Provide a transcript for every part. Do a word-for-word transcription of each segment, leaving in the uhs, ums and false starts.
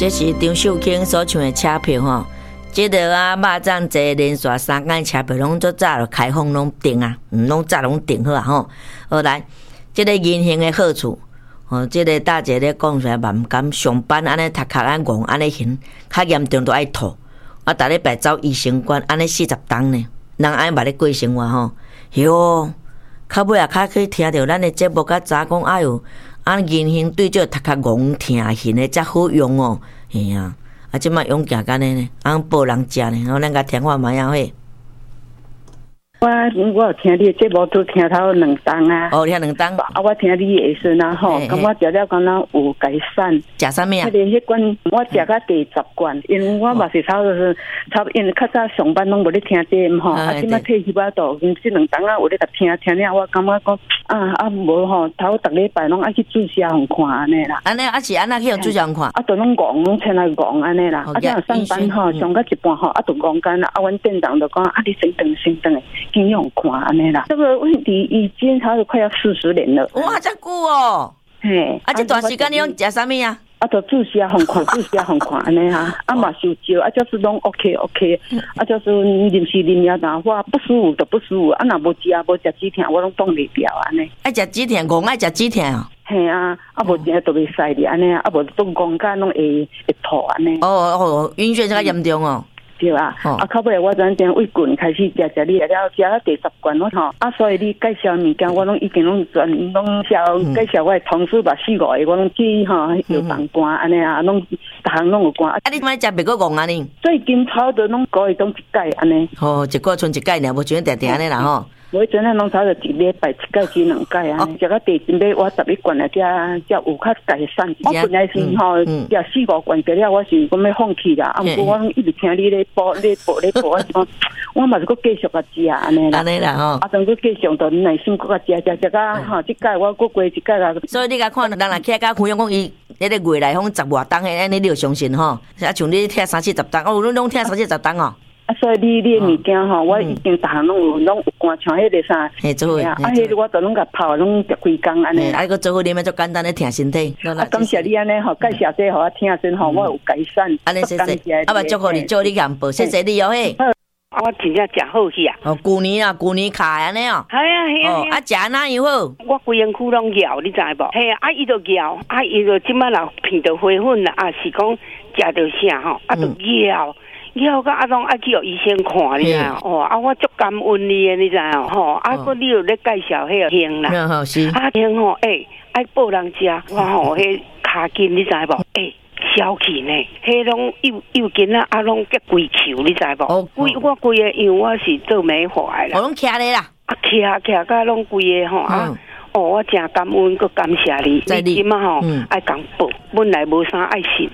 这是张秀卿所唱的车票吼。这个啊，肉粽坐连续三间车票拢足早就开放拢订啊，嗯，拢早拢订好啊吼。好来，这个银行的好处，哦，这个大姐咧讲出来嘛，毋敢上班安尼头壳安戆安尼行，较严重都爱吐。啊，逐礼拜走医生馆，安尼四十档呢，人安尼捌咧过生活吼。哟，较尾啊，较去听着咱的节目，较早讲哎哟，啊银行对这头壳戆疼行的才好用哦，嘿啊。啊，即摆用行干呢呢，按报人食呢，然后咱甲听看卖样伙。 我我有听你的节目都听头两档啊。 哦，听两档。 啊，我听你的时阵啊吼，感觉食了敢若有改善。 食啥物啊？ 迄个迄罐我食到第十罐，因为我嘛是差不多是差，因为较早上班拢无咧听节目吼，啊，即摆退休啊，都因即两档啊有咧甲听听了，我感觉讲啊啊无吼，头逐礼拜拢爱去注射互看安尼啦。 安尼啊是安那去用注射互看？ 啊，都拢戆拢穿来戆安尼啦。啊，即上班吼上到一半吼，啊，都戆干啦。啊，阮店长就讲啊，你先等先等诶。经用看安尼啦，这个问题已经差不多快要四十年了。 哇，这久哦！ 嘿， 啊，这段时间你用食啥物啊？ 啊，就注射红看，注射红看安尼哈，啊嘛受招，啊就是拢 OK OK， 啊就是临时临了但我不舒服就不舒服，啊若无食无食止疼，我拢放袂掉安尼。 爱食止疼，戆爱食止疼哦。 嘿啊，啊无食都袂使哩安尼，啊无都戆甲拢会会吐安尼。 哦哦，晕眩这个严重哦。 对啊，哦、啊，到尾我转点胃棍开始食食你了，食到第十罐我吼，啊，所以你介绍物件我拢已经拢全拢绍介绍我的同事吧，四五个我拢去吼有放肝安尼啊，拢逐项拢有肝。啊， 你买食别个戆啊你？ 最近差不多拢个月拢一届安尼。 哦，一个剩一届尔，无像定定安尼啦吼。 我真正拢差着一礼拜一届至两届啊，食到第准备我十一罐了，才才有较改善。我本来是吼食四五罐，过了我是讲要放弃啦，啊，毋过我一直听你咧播咧播咧播，我讲我嘛是搁继续甲食安尼啦。 安尼啦吼， 啊，当搁继续着耐心搁甲食食食到吼，即届我搁过一届啦。 所以你甲看人来起甲分享讲伊迄个月来讲十外档诶，你你就相信吼，啊像你听三四十档，哦，你拢听三四十档哦。 啊，所以你你物件吼，我已经逐项拢有拢有干像迄个啥， 嘿，做伙， 啊，迄个我都拢甲泡，拢食规工安尼。 啊，个做伙啉，做简单咧，听身体。 啊，感谢你安尼吼，介绍这互我听先吼，我有改善。 安尼谢谢，啊，嘛祝福你，祝你幸福，谢谢你哦嘿。 我真正食好去啊！ 哦，旧年啊，旧年卡安尼哦。 系啊系啊。 哦，啊，食哪样好？ 我规身躯拢咬，你知无？系啊，啊，伊就咬，啊，伊就即摆若片到花粉啦，啊，是讲食到啥吼，啊，就咬。以后个啊，拢爱去互医生看，你知哦？啊，我足感恩你诶，你知哦？吼，啊，个你又咧介绍迄个香啦， 好是啊香吼，诶，爱报人食，我吼迄骹筋，你知无？诶，消气呢，迄拢幼幼筋啊，啊，拢结规球，你知无？哦，规我规个，因为我是做美发诶啦， 我拢徛咧啦， 啊，徛徛甲拢规个吼啊。哦，我真感恩，佮感谢你。你即马吼爱讲报，本来无啥爱信。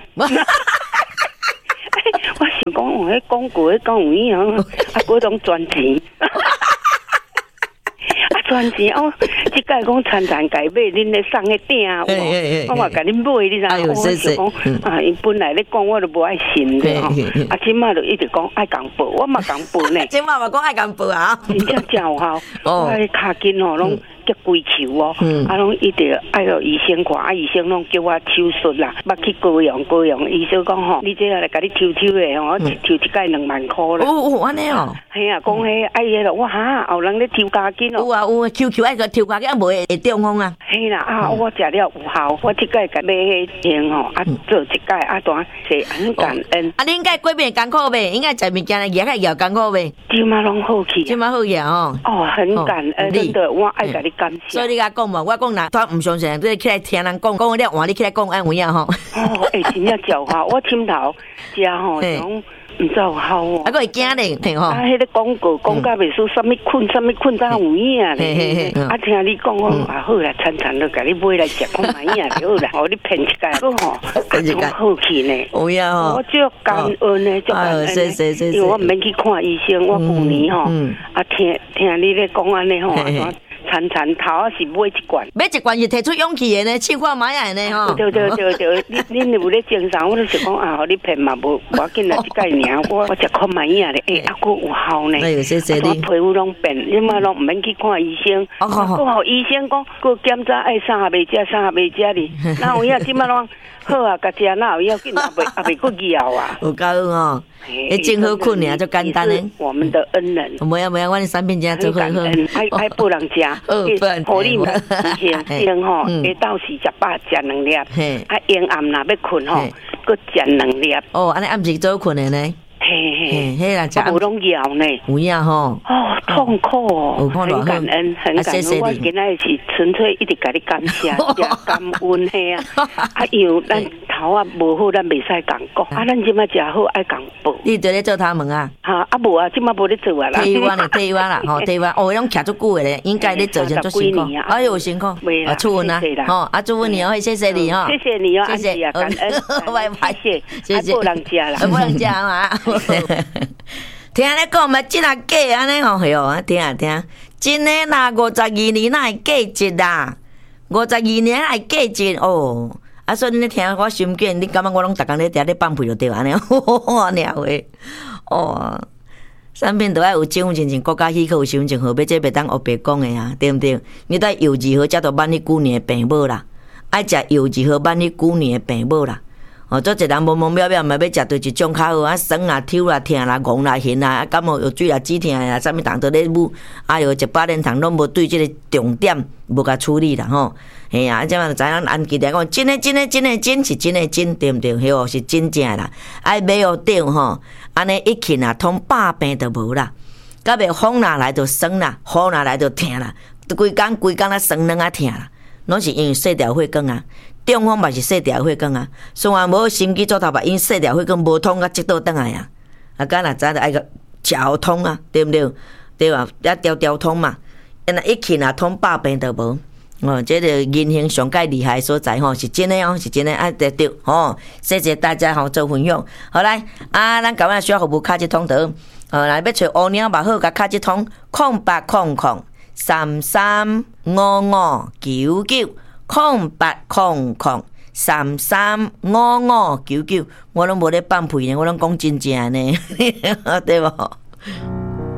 我想讲，我迄广告迄讲有影啊，啊，嗰种赚钱，啊赚钱哦，即个讲餐餐改买，恁咧送迄鼎啊，我嘛甲恁买，你知影？我想讲啊，因本来咧讲我都无爱信的吼，啊，即马就一直讲爱讲报，我嘛讲报呢。 即马嘛讲爱讲报啊， 真正真有效，我迄骹筋吼拢。结规球哦，啊，拢一直爱到医生看，啊，医生拢叫我手术啦，捌去高阳高阳，医生讲吼，你这下来甲你抽抽的吼，抽一届两万块啦。 哦哦，安尼哦。 系啊，讲迄爱迄咯，我哈，后人咧抽加筋哦。 有啊有，Q Q 爱个抽加筋，啊无会会中风啊。 系啦，啊，我食了有效，我即届甲买迄件吼，啊，做一届啊，当是很感恩。 啊，你应该过边艰苦呗，应该食物件咧，也较也艰苦呗。 即马拢好去， 即马好去哦。 哦，很感恩，真的，我爱甲你感谢。 所以你甲讲嘛，我讲若他毋相信，你起来听人讲，讲了换你起来讲安有影吼。 哦，哎，真正叫好，我枕头食吼，种毋知有效哦。 啊，个会惊咧，听吼。 啊，迄个广告讲甲袂输，啥物困，啥物困，才有影咧。啊，听你讲，我啊好啦，餐餐都甲你买来食，看买影就好啦。哦，你骗一届，个吼，骗一届好去呢。 有影吼。 我足感恩呢，足感恩呢。因为我毋免去看医生，我旧年吼，啊听听你咧讲安尼吼。 潺潺头啊是买一罐， 买一罐是提出勇气的呢，试看买下呢吼。 对对对对，你你有咧精神，我都想讲啊，互你骗嘛无，我紧来一盖尔，我我食看买呀咧，诶，啊佫有效呢。 哎呦，谢谢你。 皮肤拢变，你嘛拢毋免去看医生， 哦好好。 佫互医生讲，佫检查爱啥也袂食，啥也袂食哩。那有影即马拢好啊，甲食哪有要紧，也袂也袂佫枵啊。 有够哦。诶，真好困尔，就简单诶。 我们的恩人。 没有没有，我的产品真做好好。 爱爱不人食，互你嘛先先吼，下昼时食饱食两粒，啊阴暗若要困吼，佫食两粒。 哦，安尼暗时做困的呢。 嘿嘿， 嘿啦， 食无拢枵呢， 有影吼。 哦，痛苦哦，很感恩，很感恩。我今仔是纯粹一直甲你感谢，也感恩嘿啊。啊，因为咱头啊无好，咱袂使讲讲。啊，咱即马食好爱讲报。 你伫咧做头毛啊？ 哈，啊无啊，即马无咧做啊啦。 退完咧，退完啦，吼，退完。哦，拢徛足久诶咧，应该咧做成足辛苦。哎呦，辛苦。啊，祝福啊，吼，啊，祝福你哦，谢谢你哦， 谢谢你哦，谢谢，感恩， 拜拜， 谢谢，谢谢。不能食啦， 不能食嘛。听咧讲嘛，即若假安尼吼，嘿哦，听啊听，真诶啦，五十二年哪会假一啦？五十二年还假一哦。啊，所以你咧听我心境，你感觉我拢逐工咧伫咧放屁就对安尼，哇，鸟话哦。产品都爱有种亲像国家许可有身份证号码，这袂当黑白讲诶啊，对毋对？你得幼稚好，才着挽你旧年诶病母啦，爱食幼稚好挽你旧年诶病母啦。哦，做一人懵懵渺渺，嘛要食对一种较好啊，酸啦、抽啦、疼啦、戆啦、咸啦，啊，感冒药水啦、止疼啦，啥物糖都咧补，哎哟，一百年糖拢无对即个重点无甲处理啦吼。嘿啊，啊，即嘛就知影按记来讲，真诶真诶真诶真是真诶真，对毋对？迄哦是真正啦，爱买哦对吼，安尼一去啊，通百病都无啦。到尾风若来就酸啦，雨若来就疼啦，规工规工啊酸软啊疼啦，拢是因为细条血管啊。中风嘛是细条血管啊，虽然无心肌做头吧，因细条血管无通啊，积倒转来啊。啊，敢若知着爱个食通啊，对毋对？对吧？一条条通嘛，因若一去若通百病都无。哦，这个银行上介厉害所在吼，是真诶哦，是真诶爱得着吼。谢谢大家吼做分享。好来，啊，咱今日需要服务卡一通得，呃，来要找乌鸟嘛好，甲卡一通空八空空三三五五九九。空八空空三三五五九九，我拢无咧放屁呢，我拢讲真正呢，对无？